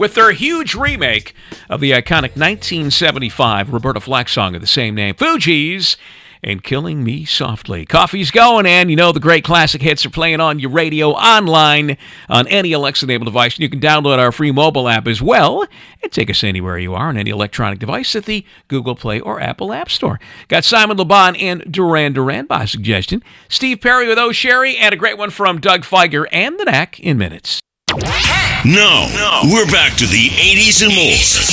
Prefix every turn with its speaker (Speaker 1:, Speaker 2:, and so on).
Speaker 1: with their huge remake of the iconic 1975 Roberta Flack song of the same name, Fugees, and Killing Me Softly. Coffee's going, and you know the great classic hits are playing on your radio, online, on any Alexa-enabled device. And you can download our free mobile app as well and take us anywhere you are on any electronic device at the Google Play or Apple App Store. Got Simon LeBon and Duran Duran by suggestion. Steve Perry with Oh Sherry, and a great one from Doug Feiger and the Knack in minutes.
Speaker 2: No, we're back to the 80s and more.